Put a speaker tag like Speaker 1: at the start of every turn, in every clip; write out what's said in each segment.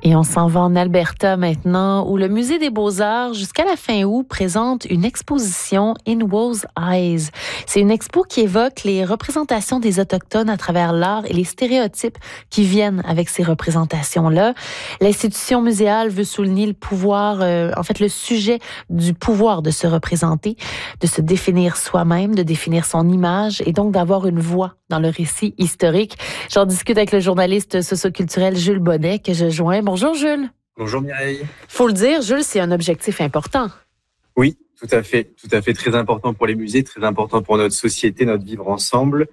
Speaker 1: Et on s'en va en Alberta maintenant, où le Musée des Beaux-Arts, jusqu'à la fin août, présente une exposition In Woe's Eyes. C'est une expo qui évoque les représentations des Autochtones à travers l'art et les stéréotypes qui viennent avec ces représentations-là. L'institution muséale veut souligner le pouvoir, le sujet du pouvoir de se représenter, de se définir soi-même, de définir son image et donc d'avoir une voix dans le récit historique. J'en discute avec le journaliste socioculturel Jules Bonnet que je joins. Bonjour Jules.
Speaker 2: Bonjour Mireille.
Speaker 1: Faut le dire, Jules, c'est un objectif important.
Speaker 2: Oui, tout à fait, très important pour les musées, très important pour notre société, notre vivre ensemble.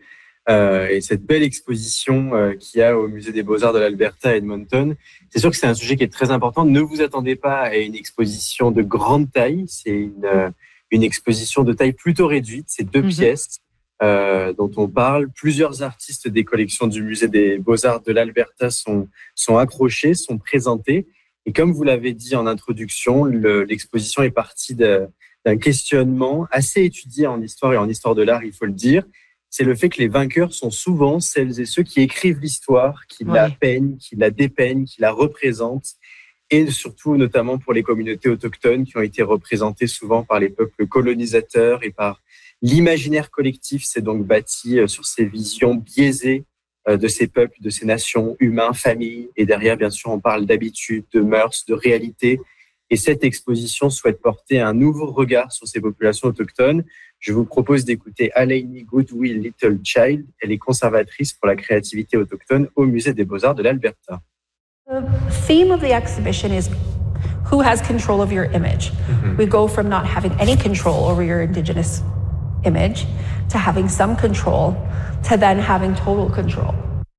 Speaker 2: Et cette belle exposition qu'il y a au Musée des Beaux-Arts de l'Alberta à Edmonton, c'est sûr que c'est un sujet qui est très important. Ne vous attendez pas à une exposition de grande taille, c'est une exposition de taille plutôt réduite, c'est 2 pièces. Dont on parle. Plusieurs artistes des collections du Musée des Beaux-Arts de l'Alberta sont accrochés, sont présentés. Et comme vous l'avez dit en introduction, l'exposition est partie d'un questionnement assez étudié en histoire et en histoire de l'art, il faut le dire. C'est le fait que les vainqueurs sont souvent celles et ceux qui écrivent l'histoire, qui la peignent, qui la dépeignent, qui la représentent. Et surtout, notamment pour les communautés autochtones qui ont été représentées souvent par les peuples colonisateurs et par l'imaginaire collectif. S'est donc bâti sur ces visions biaisées de ces peuples, de ces nations, humains, familles. Et derrière, bien sûr, on parle d'habitudes, de mœurs, de réalité. Et cette exposition souhaite porter un nouveau regard sur ces populations autochtones. Je vous propose d'écouter Alaini Goodwill Littlechild. Elle est conservatrice pour la créativité autochtone au Musée des Beaux-Arts de l'Alberta.
Speaker 3: The theme of the exhibition is who has control of your image. We go from not having any control over your Indigenous image to having some control to then having total control.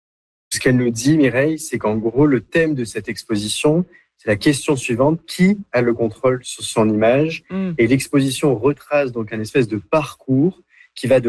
Speaker 2: Ce qu'elle nous dit, Mireille, c'est qu'en gros, le thème de cette exposition, c'est la question suivante: qui a le contrôle sur son image? Et l'exposition retrace donc un espèce de parcours qui va de